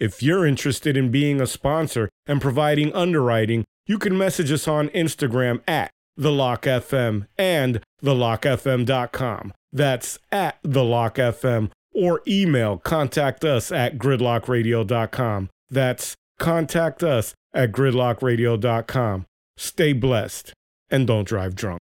If you're interested in being a sponsor and providing underwriting, you can message us on Instagram at TheLockFM and TheLockFM.com. That's at TheLockFM, or email contact us at GridlockRadio.com. That's contact us at GridlockRadio.com. Stay blessed and don't drive drunk.